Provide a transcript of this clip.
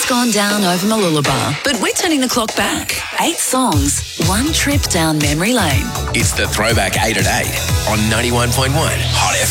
gone down over Mooloolaba, but we're turning the clock back. 8 songs, 1 trip down memory lane. It's the Throwback 8 at 8 on 91.1 Hot FM.